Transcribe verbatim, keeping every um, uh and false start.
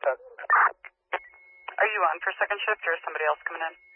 Delta. Are you on for second shift or is somebody else coming in?